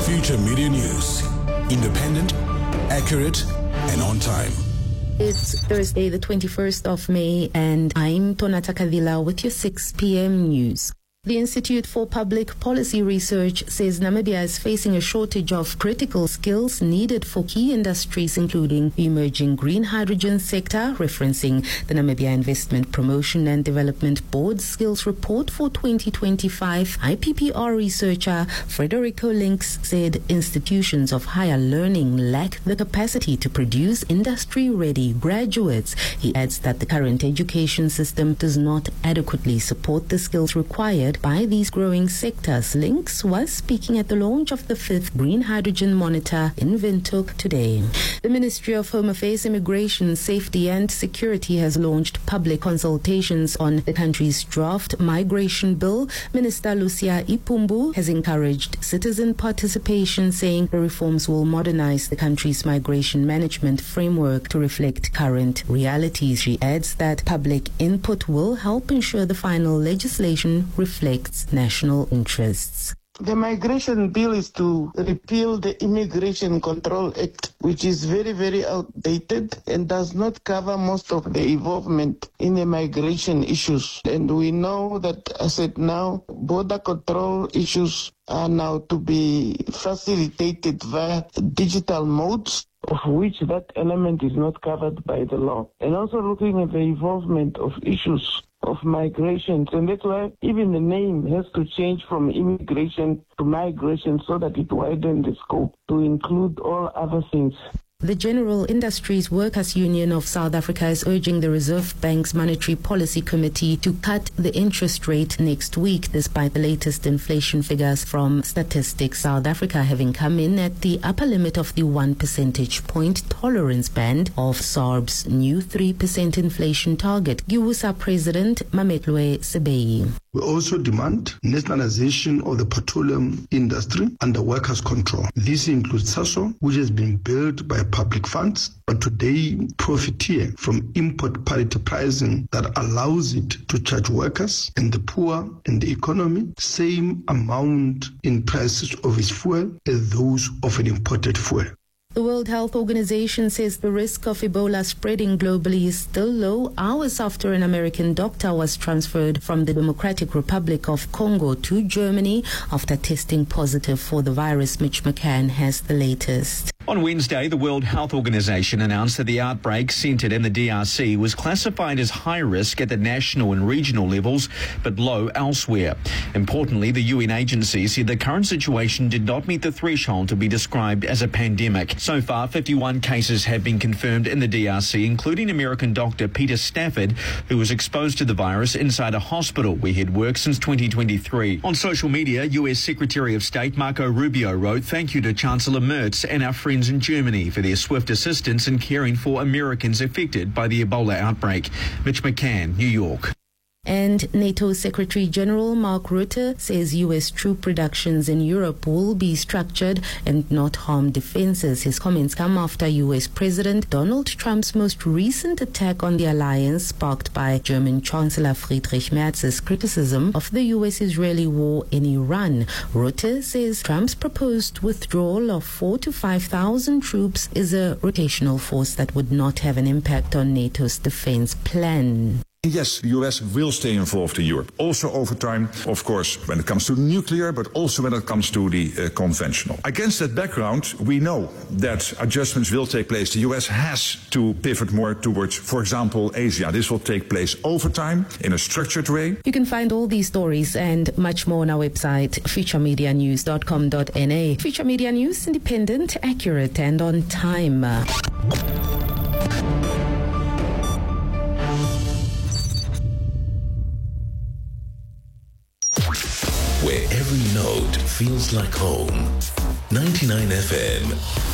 Future Media News. Independent, accurate, and on time. It's Thursday, the 21st of May, and I'm Tonata Kadila with your 6 p.m. news. The Institute for Public Policy Research says Namibia is facing a shortage of critical skills needed for key industries, including the emerging green hydrogen sector. Referencing the Namibia Investment Promotion and Development Board Skills Report for 2025, IPPR researcher Frederico Links said institutions of higher learning lack the capacity to produce industry-ready graduates. He adds that the current education system does not adequately support the skills required by these growing sectors. Links was speaking at the launch of the 5th Green Hydrogen Monitor in Windhoek today. The Ministry of Home Affairs, Immigration, Safety and Security has launched public consultations on the country's draft migration bill. Minister Lucia Ipumbu has encouraged citizen participation, saying the reforms will modernize the country's migration management framework to reflect current realities. She adds that public input will help ensure the final legislation reflects national interests. The migration bill is to repeal the Immigration Control Act, which is very, very outdated and does not cover most of the involvement in the migration issues. And we know that, as it now, border control issues are now to be facilitated via digital modes, of which that element is not covered by the law. And also looking at the involvement of issues of migration, and that's why even the name has to change from immigration to migration so that it widens the scope to include all other things. The General Industries Workers Union of South Africa is urging the Reserve Bank's Monetary Policy Committee to cut the interest rate next week, despite the latest inflation figures from Statistics South Africa having come in at the upper limit of the 1 percentage point tolerance band of SARB's new 3% inflation target. GIWUSA President Mametlwe Sebei. We also demand nationalization of the petroleum industry under workers' control. This includes SASO, which has been built by public funds, but today profiteer from import parity pricing that allows it to charge workers and the poor and the economy same amount in prices of its fuel as those of an imported fuel. The World Health Organization says the risk of Ebola spreading globally is still low, hours after an American doctor was transferred from the Democratic Republic of Congo to Germany after testing positive for the virus. Mitch McCann has the latest. On Wednesday, the World Health Organization announced that the outbreak centered in the DRC was classified as high risk at the national and regional levels, but low elsewhere. Importantly, the UN agency said the current situation did not meet the threshold to be described as a pandemic. So far, 51 cases have been confirmed in the DRC, including American doctor Peter Stafford, who was exposed to the virus inside a hospital where he had worked since 2023. On social media, US Secretary of State Marco Rubio wrote, "Thank you to Chancellor Merz and our friends in Germany for their swift assistance in caring for Americans affected by the Ebola outbreak." Mitch McCann, New York. And NATO Secretary General Mark Rutte says U.S. troop reductions in Europe will be structured and not harm defenses. His comments come after U.S. President Donald Trump's most recent attack on the alliance, sparked by German Chancellor Friedrich Merz's criticism of the U.S.-Israeli war in Iran. Rutte says Trump's proposed withdrawal of 4,000 to 5,000 troops is a rotational force that would not have an impact on NATO's defense plan. Yes, the US will stay involved in Europe, also over time, of course, when it comes to nuclear, but also when it comes to the conventional. Against that background, we know that adjustments will take place. The US has to pivot more towards, for example, Asia. This will take place over time in a structured way. You can find all these stories and much more on our website, futuremedianews.com.na. Future Media News, independent, accurate, and on time. Where every note feels like home. 99 FM.